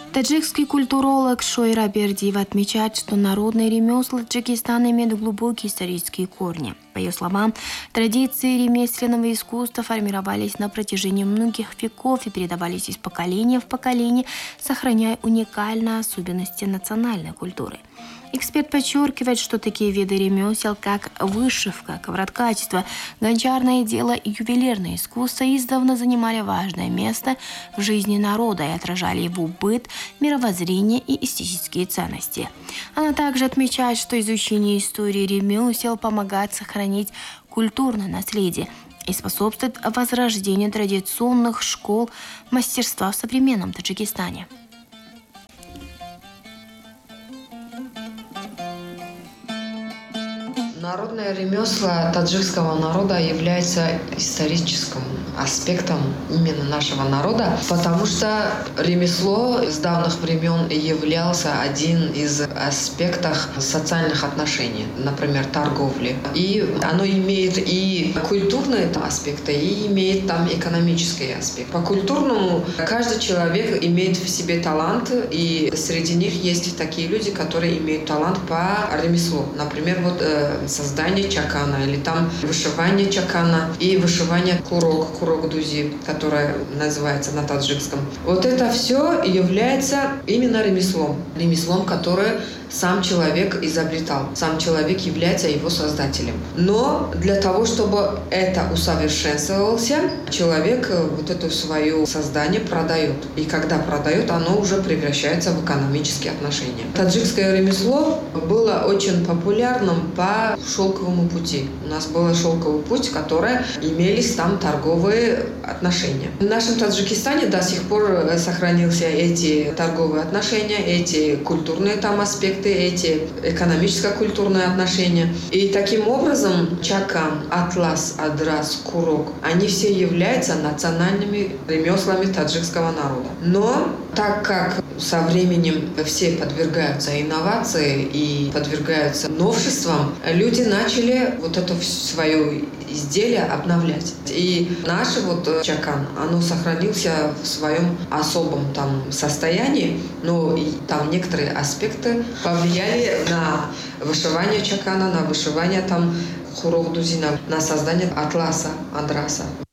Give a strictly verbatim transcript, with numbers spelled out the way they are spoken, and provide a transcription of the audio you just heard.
Таджикский культуролог Шойра Бердиева отмечает, что народные ремесла Таджикистана имеют глубокие исторические корни. По ее словам, традиции ремесленного искусства формировались на протяжении многих веков и передавались из поколения в поколение, сохраняя уникальные особенности национальной культуры. Эксперт подчеркивает, что такие виды ремесел, как вышивка, ковроткачество, гончарное дело и ювелирное искусство издавна занимали важное место в жизни народа и отражали его быт, мировоззрение и эстетические ценности. Она также отмечает, что изучение истории ремесел помогает сохранить культурное наследие и способствует возрождению традиционных школ мастерства в современном Таджикистане. Народное ремесло таджикского народа является историческим аспектом именно нашего народа, потому что ремесло с давних времен являлся один из аспектов социальных отношений, например, торговли. И оно имеет и культурные аспекты, и имеет там экономический аспект. По культурному каждый человек имеет в себе талант, и среди них есть такие люди, которые имеют талант по ремеслу. Например, вот создание чакана, или там вышивание чакана и вышивание курок, курок дузи, которое называется на таджикском. Вот это все является именно ремеслом. Ремеслом, которое сам человек изобретал. Сам человек является его создателем. Но для того, чтобы это усовершенствовался, человек вот это свое создание продает. И когда продает, оно уже превращается в экономические отношения. Таджикское ремесло было очень популярным по шелковому пути. У нас был шелковый путь, который имелись там торговые отношения. В нашем Таджикистане до сих пор сохранился эти торговые отношения, эти культурные там аспекты, эти экономическо-культурные отношения. И таким образом чакан, атлас, адрас, курок, они все являются национальными ремеслами таджикского народа. Но так как со временем все подвергаются инновации и подвергаются новшествам, люди начали вот это свое изделие обновлять. И наш вот чакан, оно сохранился в своем особом там состоянии, но и там некоторые аспекты повлияли на вышивание чакана, на вышивание там хурох-дузина, на создание атласа, адраса.